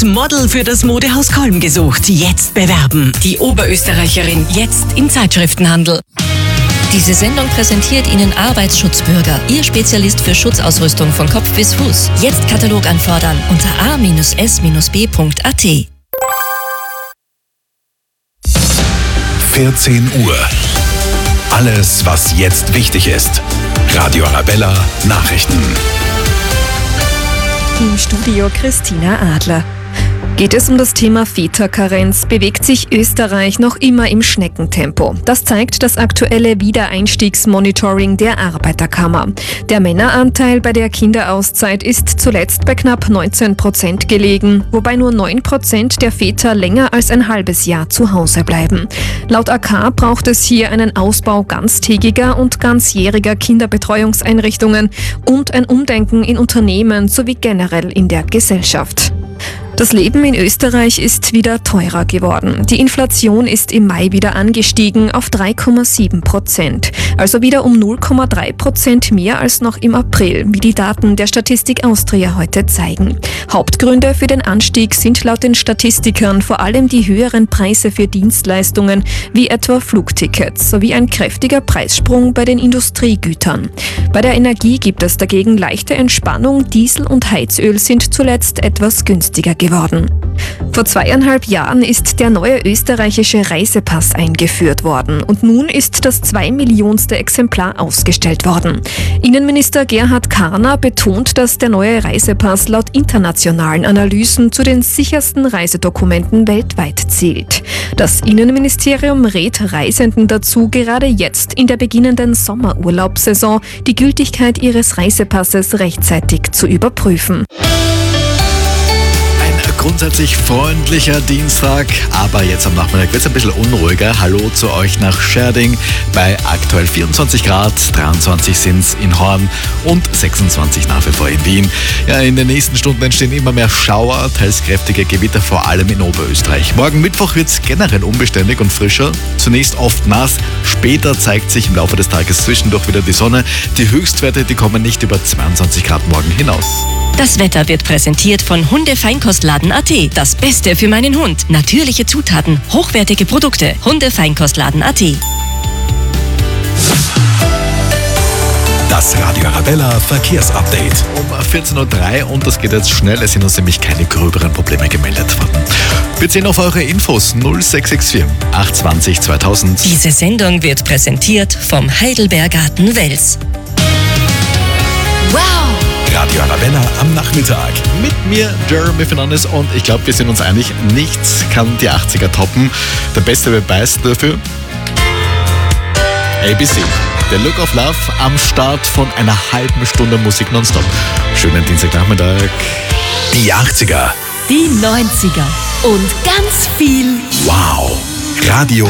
Das Model für das Modehaus Kolm gesucht. Jetzt bewerben. Die Oberösterreicherin jetzt im Zeitschriftenhandel. Diese Sendung präsentiert Ihnen Arbeitsschutzbürger, Ihr Spezialist für Schutzausrüstung von Kopf bis Fuß. Jetzt Katalog anfordern unter a-s-b.at. 14 Uhr. Alles, was jetzt wichtig ist. Radio Arabella Nachrichten. Im Studio Christina Adler. Geht es um das Thema Väterkarenz, bewegt sich Österreich noch immer im Schneckentempo. Das zeigt das aktuelle Wiedereinstiegsmonitoring der Arbeiterkammer. Der Männeranteil bei der Kinderauszeit ist zuletzt bei knapp 19% gelegen, wobei nur 9% der Väter länger als ein halbes Jahr zu Hause bleiben. Laut AK braucht es hier einen Ausbau ganztägiger und ganzjähriger Kinderbetreuungseinrichtungen und ein Umdenken in Unternehmen sowie generell in der Gesellschaft. Das Leben in Österreich ist wieder teurer geworden. Die Inflation ist im Mai wieder angestiegen auf 3,7%, also wieder um 0,3% mehr als noch im April, wie die Daten der Statistik Austria heute zeigen. Hauptgründe für den Anstieg sind laut den Statistikern vor allem die höheren Preise für Dienstleistungen wie etwa Flugtickets sowie ein kräftiger Preissprung bei den Industriegütern. Bei der Energie gibt es dagegen leichte Entspannung. Diesel und Heizöl sind zuletzt etwas günstiger geworden. Vor 2,5 Jahren ist der neue österreichische Reisepass eingeführt worden und nun ist das 2 Millionste Exemplar ausgestellt worden. Innenminister Gerhard Karner betont, dass der neue Reisepass laut internationalen Analysen zu den sichersten Reisedokumenten weltweit zählt. Das Innenministerium rät Reisenden dazu, gerade jetzt in der beginnenden Sommerurlaubssaison die Gültigkeit ihres Reisepasses rechtzeitig zu überprüfen. Grundsätzlich freundlicher Dienstag, aber jetzt am Nachmittag wird es ein bisschen unruhiger. Hallo zu euch nach Scherding bei aktuell 24 Grad, 23 sind es in Horn und 26 nach wie vor in Wien. Ja, in den nächsten Stunden entstehen immer mehr Schauer, teils kräftige Gewitter, vor allem in Oberösterreich. Morgen Mittwoch wird es generell unbeständig und frischer. Zunächst oft nass, später zeigt sich im Laufe des Tages zwischendurch wieder die Sonne. Die Höchstwerte, die kommen nicht über 22 Grad morgen hinaus. Das Wetter wird präsentiert von Hundefeinkostladen.at. Das Beste für meinen Hund. Natürliche Zutaten, hochwertige Produkte. Hundefeinkostladen.at. Das Radio Arabella Verkehrsupdate. Um 14.03 Uhr und das geht jetzt schnell, es sind uns nämlich keine gröberen Probleme gemeldet worden. Wir sehen auf eure Infos 0664 820 2000. Diese Sendung wird präsentiert vom Heidelbergarten Wels. Wow! Radio Arabella am Nachmittag. Mit mir, Jeremy Fernandes, und ich glaube, wir sind uns einig, nichts kann die 80er toppen. Der beste Beweis dafür? ABC. Der Look of Love am Start von einer halben Stunde Musik nonstop. Schönen Dienstagnachmittag. Die 80er. Die 90er. Und ganz viel Wow. Radio